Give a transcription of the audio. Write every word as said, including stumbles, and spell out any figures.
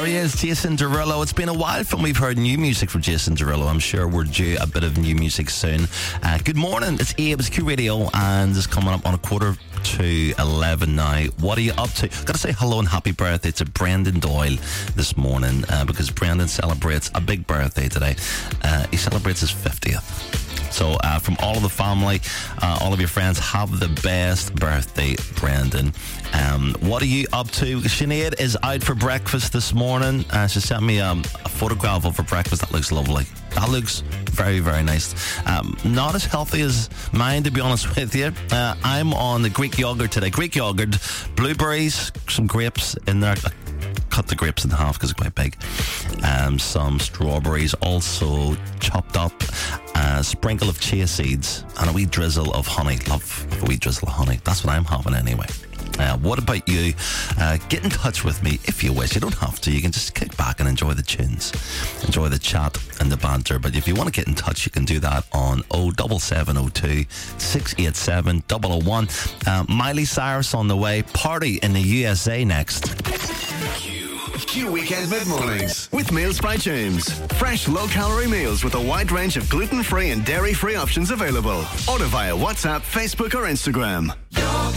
he is, Jason Derulo. It's been a while from we've heard new music from Jason Derulo. I'm sure we're due a bit of new music soon. Uh, good morning, it's Abe's Q Radio, and it's coming up on a quarter to eleven now. What are you up to? Got to say hello and happy birthday to Brendan Doyle this morning, uh, because Brendan celebrates a big birthday today. Uh, he celebrates his fiftieth. So uh, from all of the family, uh, all of your friends, have the best birthday, Brendan. Um, what are you up to? Sinead is out for breakfast this morning. Uh, she sent me um, a photograph of her breakfast. That looks lovely. That looks very, very nice. Um, not as healthy as mine, to be honest with you. Uh, I'm on the Greek yogurt today. Greek yogurt, blueberries, some grapes in there. Cut the grapes in half because it's quite big. Um, some strawberries, also chopped up, a sprinkle of chia seeds, and a wee drizzle of honey. Love a wee drizzle of honey. That's what I'm having anyway. Uh, what about you? Uh, get in touch with me if you wish. You don't have to. You can just kick back and enjoy the tunes, enjoy the chat and the banter. But if you want to get in touch, you can do that on oh seven seven oh two, six eight seven, oh oh one. Uh, Miley Cyrus on the way. Party in the U S A next. Q Weekend Mid-Mornings with Meals by James. Fresh low-calorie meals with a wide range of gluten-free and dairy-free options available. Order via WhatsApp, Facebook or Instagram.